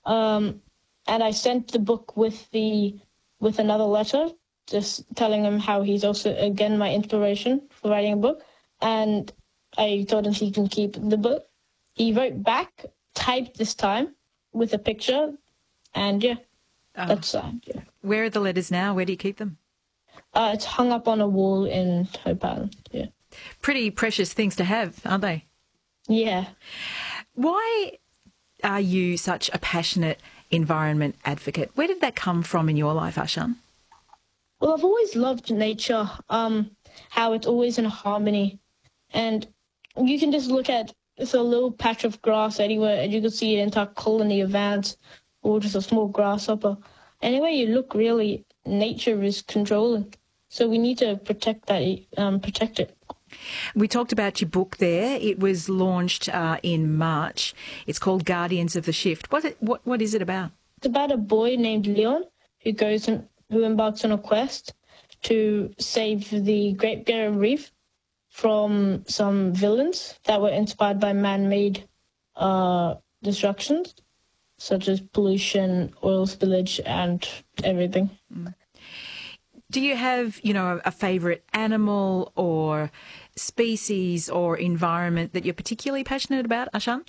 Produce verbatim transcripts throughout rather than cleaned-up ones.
Um, and I sent the book with the with another letter, just telling him how he's also, again, my inspiration for writing a book. And I told him he can keep the book. He wrote back, typed this time, with a picture, and yeah, oh. that's signed, yeah. Where are the letters now? Where do you keep them? Uh, it's hung up on a wall in Hope Island, yeah. Pretty precious things to have, aren't they? Yeah. Why are you such a passionate environment advocate? Where did that come from in your life, Arshan? Well, I've always loved nature, um, how it's always in harmony. And you can just look at it's a little patch of grass anywhere and you can see an entire colony of ants or just a small grasshopper. Anywhere you look, really, nature is controlling. So we need to protect that, um, protect it. We talked about your book there. It was launched uh, in March. It's called Guardians of the Shift. What, what what is it about? It's about a boy named Leon who goes and who embarks on a quest to save the Great Barrier Reef from some villains that were inspired by man-made uh, destructions, such as pollution, oil spillage, and everything. Mm. Do you have, you know, a favourite animal or species or environment that you're particularly passionate about, Arshan?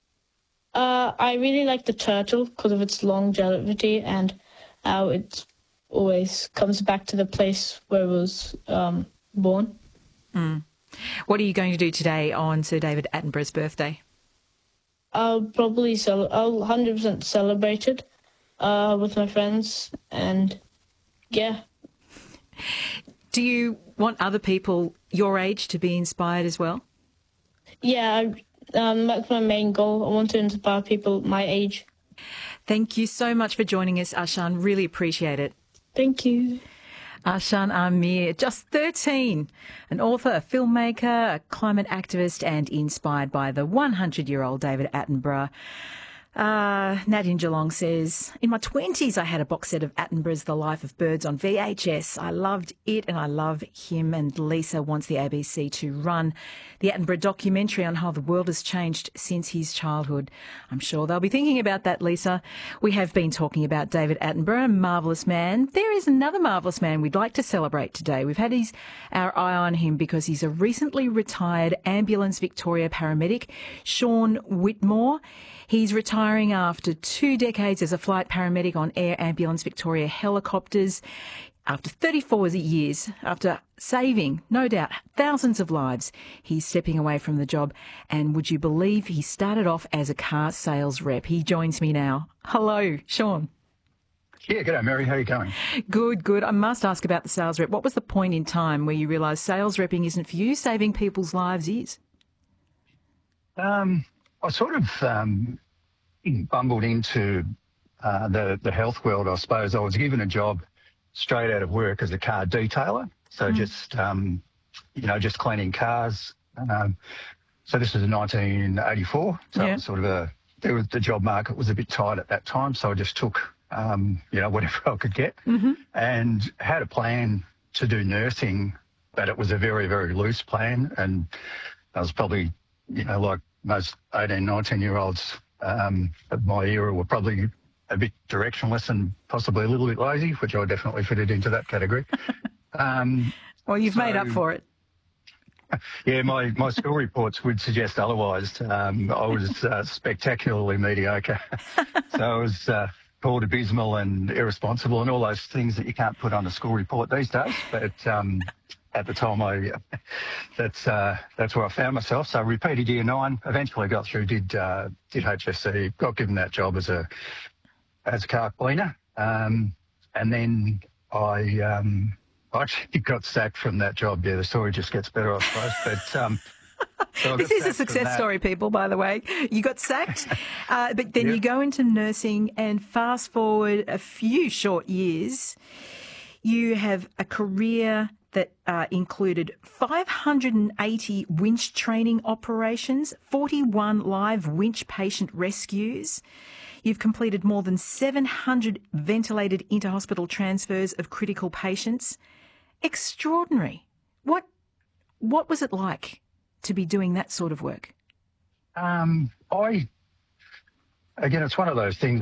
Uh, I really like the turtle because of its longevity and how it always comes back to the place where it was um, born. Mm. What are you going to do today on Sir David Attenborough's birthday? I'll probably cel- I'll one hundred percent celebrate it uh, with my friends and, yeah. Do you want other people your age to be inspired as well? Yeah, um, that's my main goal. I want to inspire people my age. Thank you so much for joining us, Arshan. Really appreciate it. Thank you. Arshan Amir, just thirteen, an author, a filmmaker, a climate activist and inspired by the hundred-year-old David Attenborough. Uh, Nat in Geelong says, in my twenties I had a box set of Attenborough's The Life of Birds on V H S. I loved it and I love him, and Lisa wants the A B C to run the Attenborough documentary on how the world has changed since his childhood. I'm sure they'll be thinking about that, Lisa. We have been talking about David Attenborough, a marvellous man. There is another marvellous man we'd like to celebrate today. We've had his, our eye on him because he's a recently retired Ambulance Victoria paramedic, Sean Whitmore. He's retiring after two decades as a flight paramedic on Air Ambulance Victoria helicopters. After thirty-four years, after saving, no doubt, thousands of lives, he's stepping away from the job. And would you believe he started off as a car sales rep? He joins me now. Hello, Sean. Yeah, g'day, Mary. How are you going? Good, good. I must ask about the sales rep. What was the point in time where you realised sales repping isn't for you, saving people's lives is? Um... I sort of um, bumbled into uh, the, the health world, I suppose. I was given a job straight out of work as a car detailer. So mm. just, um, you know, just cleaning cars. Um, so this was in nineteen eighty-four. So yeah. it was sort of a, there was, the job market was a bit tight at that time. So I just took, um, you know, whatever I could get mm-hmm. and had a plan to do nursing, but it was a very, very loose plan. And I was probably, you know, like, most eighteen, nineteen-year-olds um, of my era were probably a bit directionless and possibly a little bit lazy, which I definitely fitted into that category. Um, well, you've so, made up for it. Yeah, my, my school reports would suggest otherwise. Um, I was uh, spectacularly mediocre. So I was uh, called abysmal and irresponsible and all those things that you can't put on a school report these days. But um, at the time, I that's uh, that's where I found myself. So I repeated year nine, eventually got through, did uh, did H S C, got given that job as a as a car cleaner, um, and then I um, actually got sacked from that job. Yeah, the story just gets better, I suppose. But um, so this is a success story, people. By the way, you got sacked, uh, but then yep. you go into nursing, and fast forward a few short years, you have a career that uh, included five hundred eighty winch training operations, forty-one live winch patient rescues. You've completed more than seven hundred ventilated inter-hospital transfers of critical patients. Extraordinary. What what was it like to be doing that sort of work? Um, I, again, it's one of those things